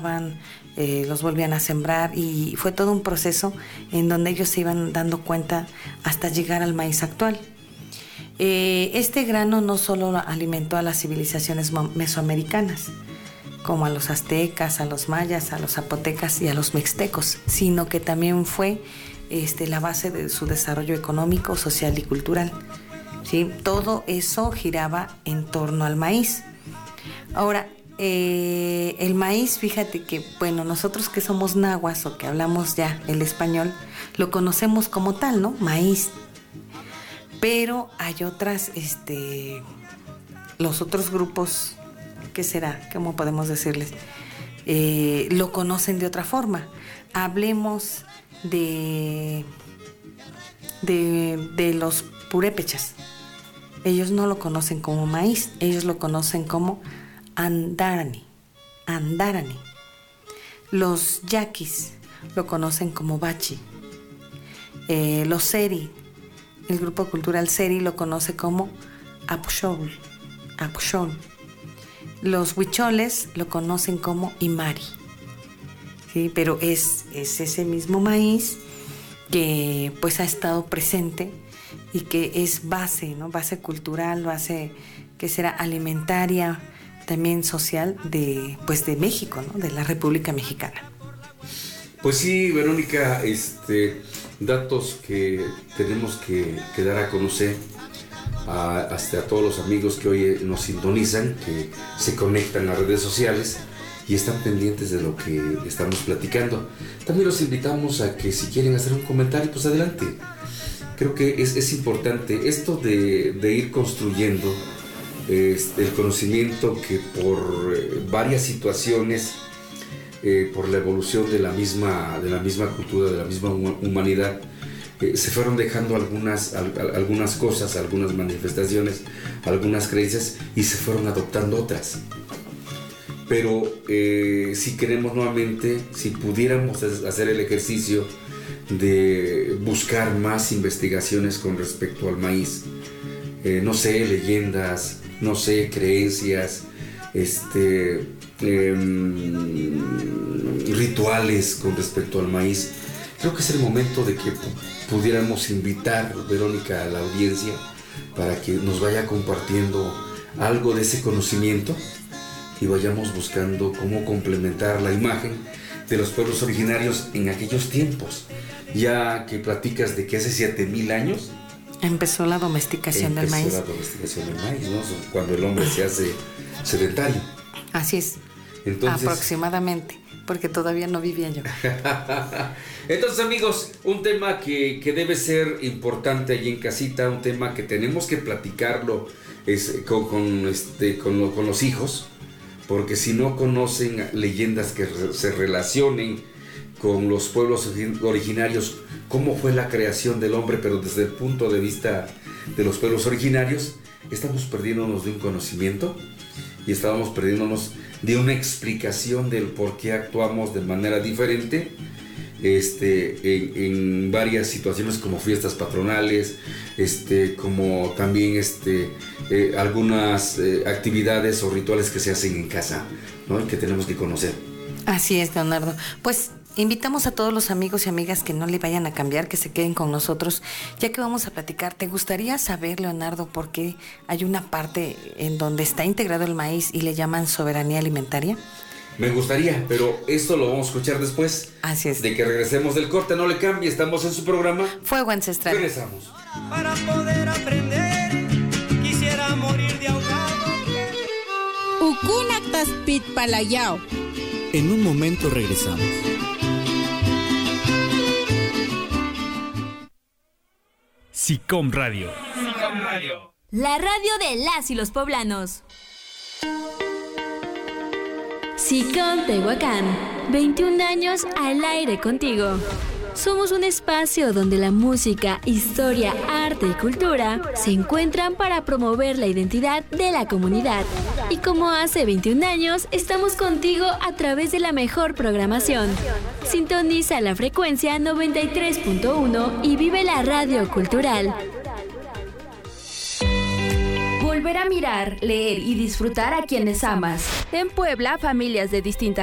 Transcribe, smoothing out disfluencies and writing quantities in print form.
los volvían a sembrar y fue todo un proceso en donde ellos se iban dando cuenta hasta llegar al maíz actual. Este grano no solo alimentó a las civilizaciones mesoamericanas, como a los aztecas, a los mayas, a los zapotecas y a los mixtecos, sino que también fue la base de su desarrollo económico, social y cultural. ¿Sí? Todo eso giraba en torno al maíz. Ahora, el maíz, fíjate que, bueno, nosotros que somos nahuas o que hablamos ya el español, lo conocemos como tal, ¿no? Maíz. Pero hay otras, los otros grupos, ¿qué será? ¿Cómo podemos decirles? Lo conocen de otra forma. Hablemos de los purépechas. Ellos no lo conocen como maíz, ellos lo conocen como andarani. Los yaquis lo conocen como bachi. Los seri, el grupo cultural seri lo conoce como apuxol. Los huicholes lo conocen como imari. ¿Sí? Pero es ese mismo maíz que pues ha estado presente y que es base, ¿no? Base cultural, base que será alimentaria, también social de México, ¿no? De la República Mexicana. Pues sí, Verónica, datos que tenemos que dar a conocer hasta a todos los amigos que hoy nos sintonizan, que se conectan a las redes sociales y están pendientes de lo que estamos platicando. También los invitamos a que si quieren hacer un comentario, pues adelante. Creo que es importante esto de ir construyendo el conocimiento que por varias situaciones, por la evolución de la misma cultura, de la misma humanidad, se fueron dejando algunas cosas, algunas manifestaciones, algunas creencias y se fueron adoptando otras. Pero si queremos nuevamente, si pudiéramos hacer el ejercicio de buscar más investigaciones con respecto al maíz, no sé, leyendas, no sé, creencias, rituales con respecto al maíz, creo que es el momento de que pudiéramos invitar, Verónica, a la audiencia para que nos vaya compartiendo algo de ese conocimiento y vayamos buscando cómo complementar la imagen de los pueblos originarios en aquellos tiempos. Ya que platicas de que hace 7,000 años empezó la domesticación del maíz. ¿No? Cuando el hombre se hace sedentario. Así es. Entonces, aproximadamente, porque todavía no vivía yo. Entonces, amigos, un tema que debe ser importante allí en casita, un tema que tenemos que platicarlo con los hijos, porque si no conocen leyendas que se relacionen con los pueblos originarios, cómo fue la creación del hombre, pero desde el punto de vista de los pueblos originarios, estamos perdiéndonos de un conocimiento y estábamos perdiéndonos de una explicación del por qué actuamos de manera diferente en varias situaciones como fiestas patronales, como también algunas actividades o rituales que se hacen en casa, ¿no? Y que tenemos que conocer. Así es, Leonardo. Pues invitamos a todos los amigos y amigas que no le vayan a cambiar, que se queden con nosotros, ya que vamos a platicar. ¿Te gustaría saber, Leonardo, por qué hay una parte en donde está integrado el maíz y le llaman soberanía alimentaria? Me gustaría, pero esto lo vamos a escuchar después. Así es. De que regresemos del corte. No le cambie, estamos en su programa Fuego Ancestral. Regresamos. Para poder aprender, quisiera morir de ahogado. Ukunaktas Pitpalayao. En un momento regresamos. SICOM Radio. La radio de las y los poblanos. SICOM Tehuacán, 21 años al aire contigo. Somos un espacio donde la música, historia, arte y cultura se encuentran para promover la identidad de la comunidad. Y como hace 21 años, estamos contigo a través de la mejor programación. Sintoniza la frecuencia 93.1 y vive la radio cultural. Volver a mirar, leer y disfrutar a quienes amas. En Puebla, familias de distintas